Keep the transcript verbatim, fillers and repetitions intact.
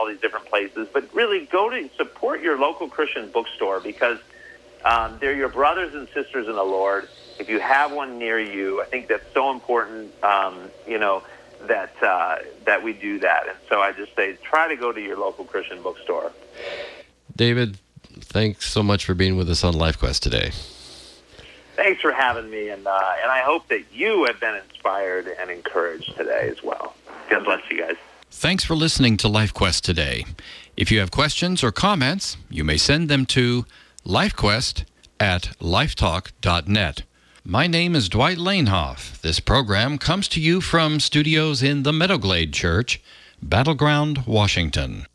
all these different places, but really go to support your local Christian bookstore, because um, they're your brothers and sisters in the Lord. If you have one near you, I think that's so important, um, you know, that uh, that we do that. And so I just say, try to go to your local Christian bookstore. David, thanks so much for being with us on LifeQuest today. Thanks for having me, and uh, and I hope that you have been inspired and encouraged today as well. God bless you guys. Thanks for listening to LifeQuest today. If you have questions or comments, you may send them to LifeQuest at lifetalk dot net. My name is Dwight Lanehoff. This program comes to you from studios in the Meadowglade Church, Battleground, Washington.